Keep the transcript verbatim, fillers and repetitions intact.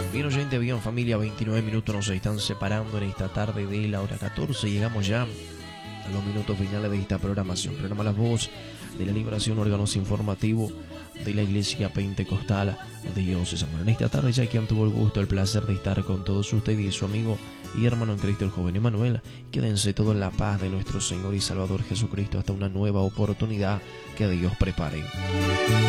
Bien oyente, bien familia, veintinueve minutos nos están separando en esta tarde de la hora catorce. Llegamos ya a los minutos finales de esta programación. Programa La Voz de la Liberación, órganos informativos de la Iglesia Pentecostal de Dios. En esta tarde ya quien tuvo el gusto, el placer de estar con todos ustedes y su amigo y hermano en Cristo, el joven Emanuel. Quédense todos en la paz de nuestro Señor y Salvador Jesucristo hasta una nueva oportunidad que Dios prepare.